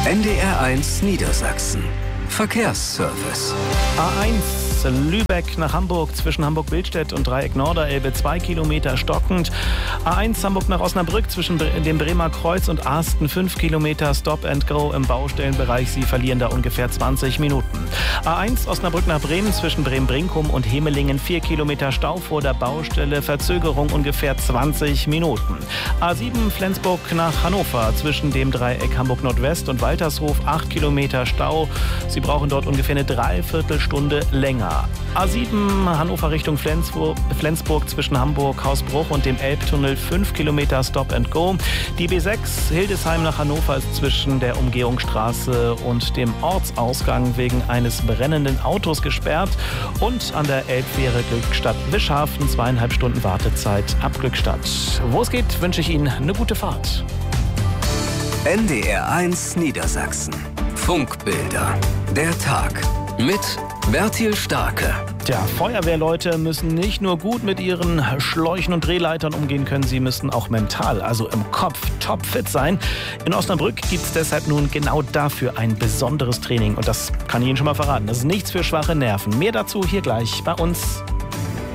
NDR1 Niedersachsen. Verkehrsservice. A1 Lübeck nach Hamburg zwischen Hamburg-Billstedt und Dreieck-Norderelbe 2 Kilometer stockend. A1 Hamburg nach Osnabrück zwischen dem Bremer Kreuz und Arsten 5 Kilometer Stop and Go im Baustellenbereich. Sie verlieren da ungefähr 20 Minuten. A1 Osnabrück nach Bremen zwischen Bremen-Brinkum und Hemelingen 4 Kilometer Stau vor der Baustelle. Verzögerung ungefähr 20 Minuten. A7 Flensburg nach Hannover zwischen dem Dreieck Hamburg-Nordwest und Waltershof 8 Kilometer Stau. Sie brauchen dort ungefähr eine Dreiviertelstunde länger. A7 Hannover Richtung Flensburg zwischen Hamburg Hausbruch und dem Elbtunnel 5 Kilometer Stop and Go. Die B6 Hildesheim nach Hannover ist zwischen der Umgehungsstraße und dem Ortsausgang wegen eines brennenden Autos gesperrt. Und an der Elbfähre Glückstadt-Wischhafen 2,5 Stunden Wartezeit ab Glückstadt. Wo es geht, wünsche ich Ihnen eine gute Fahrt. NDR1 Niedersachsen. Funkbilder. Der Tag. Mit Bertil Starke. Tja, Feuerwehrleute müssen nicht nur gut mit ihren Schläuchen und Drehleitern umgehen können, sie müssen auch mental, also im Kopf, topfit sein. In Osnabrück gibt es deshalb nun genau dafür ein besonderes Training. Und das kann ich Ihnen schon mal verraten. Das ist nichts für schwache Nerven. Mehr dazu hier gleich bei uns